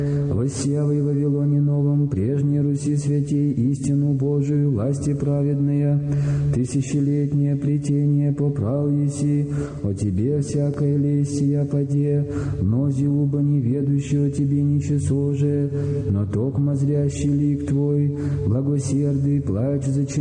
Воссявай в Вавилоне новом, прежней Руси святей, истину Божию, власти праведные, тысячелетнее плетение поправ еси, о тебе всякая лесть сия поде, мнози уба неведущего тебе ничего же, но токмо зрящий лик твой, благосердый, плач за